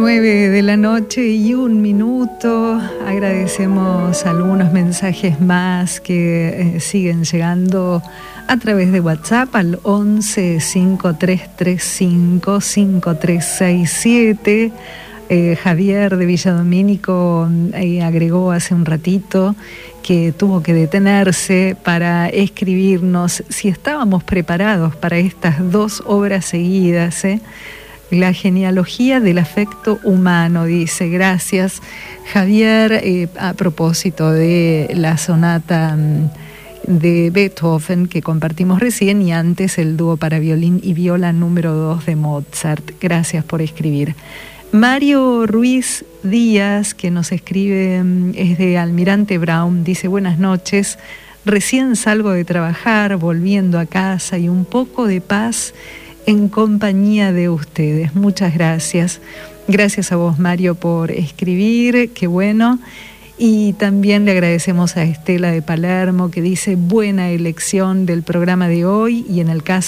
9:01. Agradecemos algunos mensajes más que siguen llegando a través de WhatsApp al 11 5335 5367. Javier de Villadomínico agregó hace un ratito que tuvo que detenerse para escribirnos si estábamos preparados para estas 2 obras seguidas. La genealogía del afecto humano, dice. Gracias, Javier. A propósito de la sonata de Beethoven que compartimos recién, y antes el dúo para violín y viola número 2 de Mozart. Gracias por escribir. Mario Ruiz Díaz, que nos escribe, es de Almirante Brown, dice: buenas noches, recién salgo de trabajar, volviendo a casa y un poco de paz en compañía de ustedes. Muchas gracias. Gracias a vos, Mario, por escribir, qué bueno. Y también le agradecemos a Estela de Palermo, que dice: buena elección del programa de hoy, y en el caso